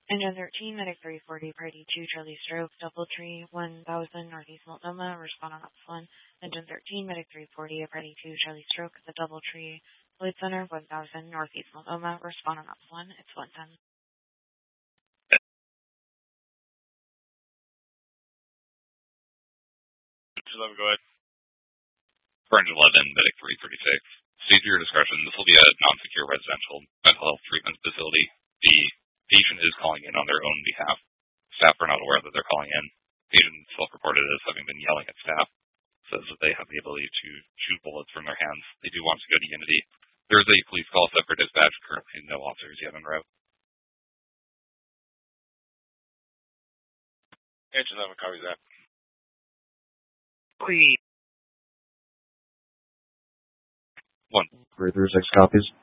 Engine 13, Medic 340, Party 2, Charlie Stroke, Doubletree, 1000, Northeast Multnomah, respond on Ops 1. Engine 13, Medic 340, Party 2, Charlie Stroke, the Doubletree, Lloyd Center, 1000, Northeast Multnomah, respond on Ops 1. It's 110. Go ahead. For Engine 11, Medic 336. State your discretion. This will be a non-secure residential mental health treatment facility. The patient is calling in on their own behalf. Staff are not aware that they're calling in. Patient self-reported as having been yelling at staff. Says that they have the ability to shoot bullets from their hands. They do want to go to Unity. There is a police call set for dispatch. Currently, no officers yet en route. Engine 11 copies that. Please. 1. 336 copies.